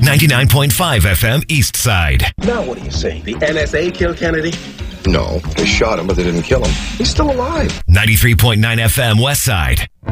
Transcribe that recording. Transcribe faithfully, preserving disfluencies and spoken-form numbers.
ninety-nine point five F M East Side. Now what do you say? The N S A killed Kennedy? No, they shot him, but they didn't kill him. He's still alive. ninety-three point nine F M West Side.